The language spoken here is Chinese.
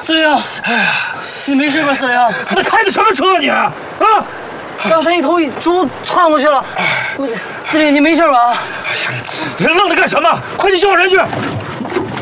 司令，你没事吧？司令， 那开的什么车你？啊！ 刚才一头猪窜过去了。司令，你没事吧？ 哎呀，你愣着干什么？快去救人去！